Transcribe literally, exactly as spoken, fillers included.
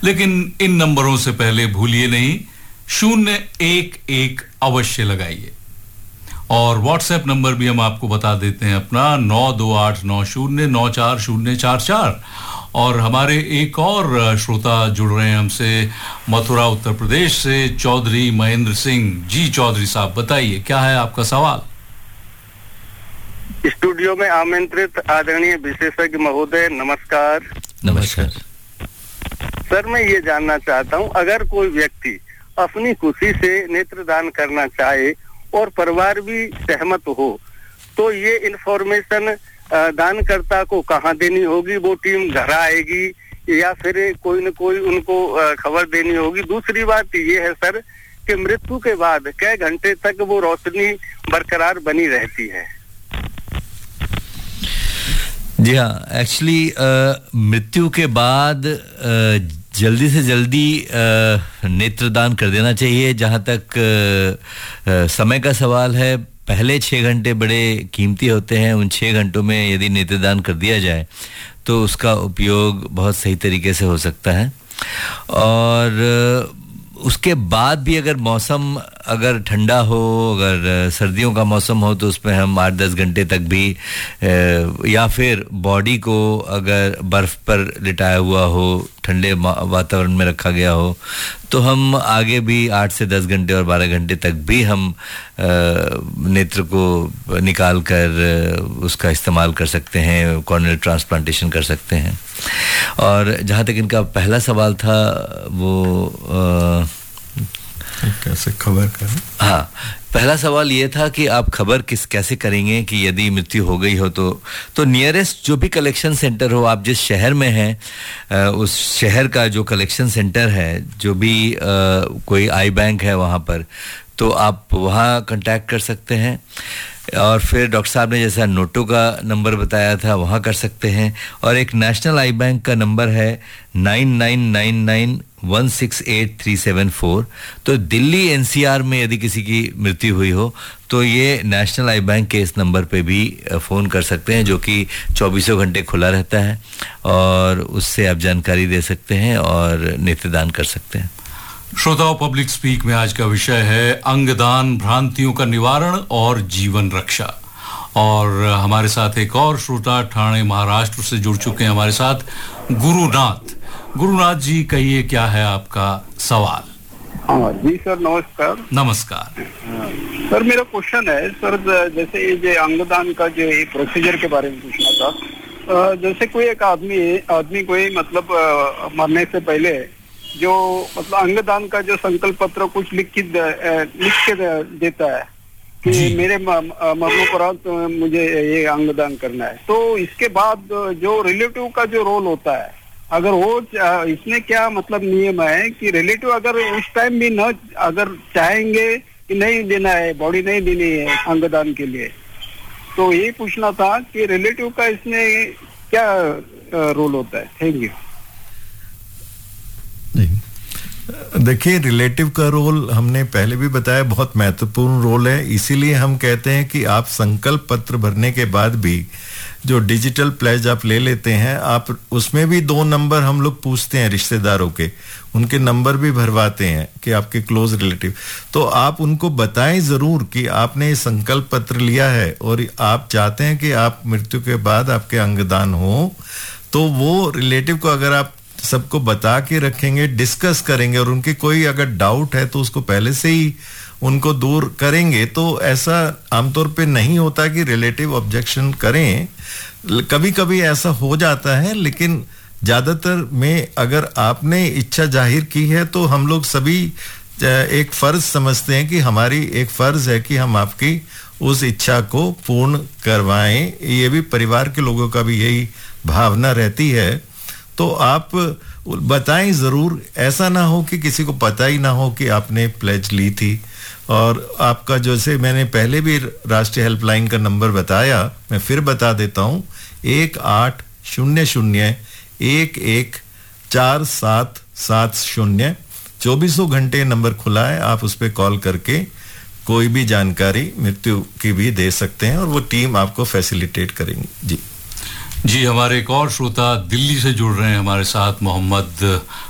लेकिन इन नंबरों से पहले भूलिए नहीं, शून्य एक एक अवश्य लगाइए। और व्हाट्सएप नंबर भी हम आपको बता देते हैं अपना, नौ दो आठ नौ शून्य नौ चार शून्य चार चार। और हमारे एक और श्रोता जुड़ रहे हैं हमसे मथुरा उत्तर प्रदेश से, चौधरी महेंद्र सिंह जी। चौधरी साहब बताइए, क्या है आपका सवाल? स्टूडियो में आमंत्रित आदरणीय विशेषज्ञ महोदय, नमस्कार। नमस्कार सर, मैं ये जानना चाहता हूँ, अगर कोई व्यक्ति अपनी खुशी से नेत्रदान करना चाहे और परिवार भी सहमत हो, तो ये इंफॉर्मेशन दानकर्ता को कहाँ देनी होगी? वो टीम घर आएगी या फिर कोई न कोई उनको खबर देनी होगी? दूसरी बात ये है सर कि मृत्यु के बाद कई घंटे तक वो रोशनी बरकरार बनी रहती है? जी हाँ, एक्चुअली मृत्यु के बाद uh, जल्दी से जल्दी नेत्रदान कर देना चाहिए। जहाँ तक आ, समय का सवाल है, पहले छः घंटे बड़े कीमती होते हैं। उन छः घंटों में यदि नेत्रदान कर दिया जाए तो उसका उपयोग बहुत सही तरीके से हो सकता है। और उसके बाद भी अगर मौसम अगर ठंडा हो, अगर सर्दियों का मौसम हो, तो उसमें हम आठ दस घंटे तक भी, या फिर बॉडी को अगर बर्फ़ पर लिटाया हुआ हो, ठंडे वातावरण में रखा गया हो, तो हम आगे भी आठ से दस घंटे और बारह घंटे तक भी हम नेत्र को निकाल कर उसका इस्तेमाल कर सकते हैं, कॉर्नियल ट्रांसप्लांटेशन कर सकते हैं। और जहाँ तक इनका पहला सवाल था, वो आ, कैसे खबर करें? हाँ, पहला सवाल ये था कि आप खबर किस कैसे करेंगे कि यदि मृत्यु हो गई हो तो तो नियरेस्ट जो भी कलेक्शन सेंटर हो, आप जिस शहर में हैं उस शहर का जो कलेक्शन सेंटर है, जो भी आ, कोई आई बैंक है वहाँ पर, तो आप वहाँ कांटेक्ट कर सकते हैं। और फिर डॉक्टर साहब ने जैसा नोटो का नंबर बताया था, वहाँ कर सकते हैं। और एक नेशनल आई बैंक का नंबर है nine nine nine nine one six eight three seven four. तो दिल्ली एनसीआर में यदि किसी की मृत्यु हुई हो तो ये नेशनल आई बैंक के इस नंबर पे भी फ़ोन कर सकते हैं, जो कि चौबीसों घंटे खुला रहता है, और उससे आप जानकारी दे सकते हैं और नेत्रदान कर सकते हैं। श्रोताओं, पब्लिक स्पीक में आज का विषय है अंगदान, भ्रांतियों का निवारण और जीवन रक्षा। और हमारे साथ एक और श्रोता ठाणे महाराष्ट्र से जुड़ चुके हैं हमारे साथ, गुरुनाथ। गुरुनाथ जी, कहिए क्या है आपका सवाल? हाँ जी सर, नमस्कार। नमस्कार सर, मेरा क्वेश्चन है सर, जैसे ये जो अंगदान का जो प्रोसीजर के बारे में पूछना था। जैसे कोई एक आदमी आदमी कोई मतलब मरने से पहले जो मतलब अंगदान का जो संकल्प पत्र कुछ लिख के लिख के देता है कि मेरे मरणोपरांत मुझे ये अंगदान करना है, तो इसके बाद जो रिलेटिव का जो रोल होता है, अगर वो इसमें क्या मतलब नियम है कि रिलेटिव अगर उस टाइम भी न अगर चाहेंगे कि नहीं देना है, बॉडी नहीं देनी है अंगदान के लिए, तो ये पूछना था कि रिलेटिव का इसमें क्या रोल होता है? Thank you. देखिए, रिलेटिव का रोल हमने पहले भी बताया, बहुत महत्वपूर्ण रोल है। इसीलिए हम कहते हैं कि आप संकल्प पत्र भरने के बाद भी जो डिजिटल प्लेज आप ले लेते हैं, आप उसमें भी दो नंबर हम लोग पूछते हैं रिश्तेदारों के, उनके नंबर भी भरवाते हैं कि आपके क्लोज रिलेटिव, तो आप उनको बताएं जरूर कि आपने संकल्प पत्र लिया है और आप चाहते हैं कि आप मृत्यु के बाद आपके अंगदान हो। तो वो रिलेटिव को अगर आप सबको बता के रखेंगे, डिस्कस करेंगे, और उनके कोई अगर डाउट है तो उसको पहले से ही उनको दूर करेंगे, तो ऐसा आमतौर पे नहीं होता कि रिलेटिव ऑब्जेक्शन करें। कभी कभी ऐसा हो जाता है, लेकिन ज्यादातर में अगर आपने इच्छा जाहिर की है तो हम लोग सभी एक फर्ज समझते हैं कि हमारी एक फर्ज है कि हम आपकी उस इच्छा को पूर्ण करवाएं। ये भी परिवार के लोगों का भी यही भावना रहती है। तो आप बताएं जरूर, ऐसा ना हो कि किसी को पता ही ना हो कि आपने प्लेज ली थी। और आपका जैसे मैंने पहले भी राष्ट्रीय हेल्पलाइन का नंबर बताया, मैं फिर बता देता हूं, एक आठ शून्य शून्य एक एक चार सात सात शून्य। चौबीसों घंटे नंबर खुला है, आप उस पर कॉल करके कोई भी जानकारी मृत्यु की भी दे सकते हैं और वो टीम आपको फैसिलिटेट करेंगी। जी जी, हमारे एक और श्रोता दिल्ली से जुड़ रहे हैं हमारे साथ, मोहम्मद